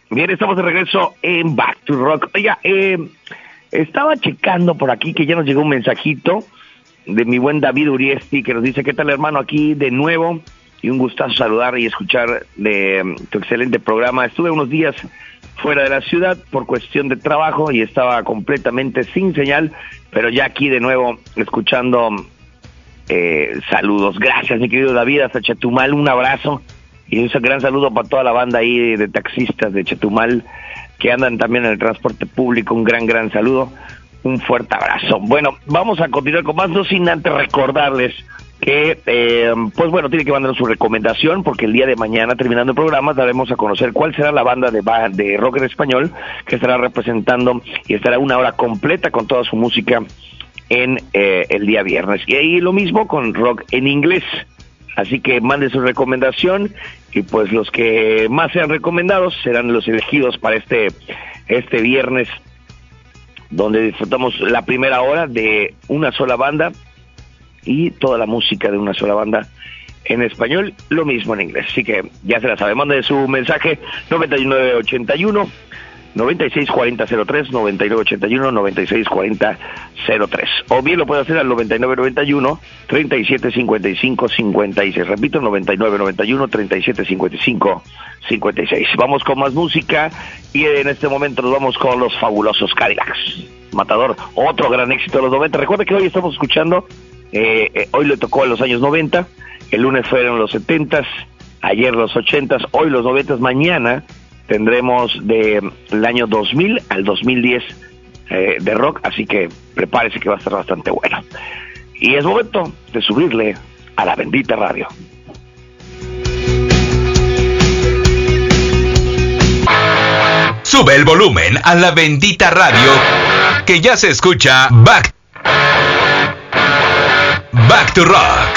Bien, estamos de regreso en Back to Rock. Oiga, estaba checando por aquí que ya nos llegó un mensajito de mi buen David Uriesti que nos dice: ¿qué tal, hermano? Aquí de nuevo y un gustazo saludar y escuchar de tu excelente programa. Estuve unos días fuera de la ciudad por cuestión de trabajo y estaba completamente sin señal, pero ya aquí de nuevo escuchando. Saludos, gracias mi querido David, hasta Chetumal, un abrazo y un gran saludo para toda la banda ahí de taxistas de Chetumal que andan también en el transporte público, un gran saludo, un fuerte abrazo. Bueno, vamos a continuar con más, no sin antes recordarles que, pues bueno, tiene que mandar su recomendación porque el día de mañana, terminando el programa, daremos a conocer cuál será la banda de rock en español que estará representando y estará una hora completa con toda su música en el día viernes. Y ahí lo mismo con rock en inglés. Así que mande su recomendación y pues los que más sean recomendados serán los elegidos para este viernes, donde disfrutamos la primera hora de una sola banda y toda la música de una sola banda en español, lo mismo en inglés. Así que ya se la sabe, mande su mensaje 9981 964003, 9981 964003, o bien lo puede hacer al 9991 375556. Repito, 9991 375556. Vamos con más música y en este momento nos vamos con los fabulosos Cadillacs. Matador, otro gran éxito de los 90. Recuerda que hoy estamos escuchando, hoy le tocó a los años 90, el lunes fueron los 70s, ayer los 80s, hoy los 90s, mañana tendremos del año 2000 al 2010 de rock, así que prepárese que va a estar bastante bueno. Y es momento de subirle a la bendita radio. Sube el volumen a la bendita radio, que ya se escucha Back to Rock.